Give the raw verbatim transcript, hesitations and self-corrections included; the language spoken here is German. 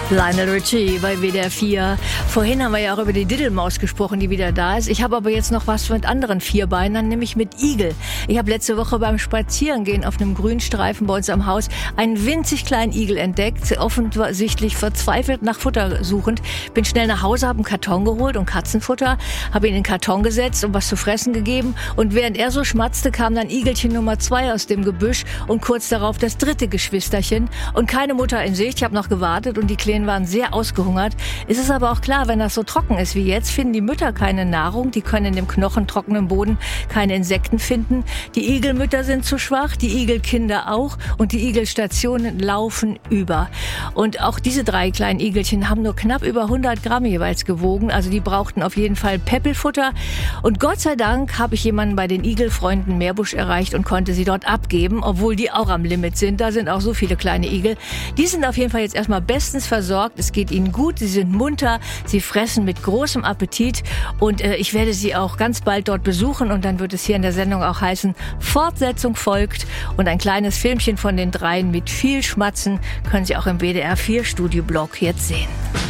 Lionel Richie bei W D R vier. Vorhin haben wir ja auch über die Diddelmaus gesprochen, die wieder da ist. Ich habe aber jetzt noch was mit anderen Vierbeinern, nämlich mit Igel. Ich habe letzte Woche beim Spazierengehen auf einem Grünstreifen bei uns am Haus einen winzig kleinen Igel entdeckt, offensichtlich verzweifelt nach Futter suchend. Bin schnell nach Hause, habe einen Karton geholt und Katzenfutter, habe ihn in den Karton gesetzt und was zu fressen gegeben. Und während er so schmatzte, kam dann Igelchen Nummer zwei aus dem Gebüsch und kurz darauf das dritte Geschwisterchen. Und keine Mutter in Sicht. Ich habe noch gewartet und die Kleinen waren sehr ausgehungert. Es ist aber auch klar, wenn das so trocken ist wie jetzt, finden die Mütter keine Nahrung. Die können in dem knochentrockenen Boden keine Insekten finden. Die Igelmütter sind zu schwach, die Igelkinder auch und die Igelstationen laufen über. Und auch diese drei kleinen Igelchen haben nur knapp über hundert Gramm jeweils gewogen. Also die brauchten auf jeden Fall Peppelfutter. Und Gott sei Dank habe ich jemanden bei den Igelfreunden Meerbusch erreicht und konnte sie dort abgeben, obwohl die auch am Limit sind. Da sind auch so viele kleine Igel. Die sind auf jeden Fall jetzt erstmal bestens versorgt. Es geht ihnen gut, sie sind munter, sie fressen mit großem Appetit und äh, ich werde sie auch ganz bald dort besuchen und dann wird es hier in der Sendung auch heißen, Fortsetzung folgt und ein kleines Filmchen von den dreien mit viel Schmatzen können Sie auch im W D R vier Studioblog jetzt sehen.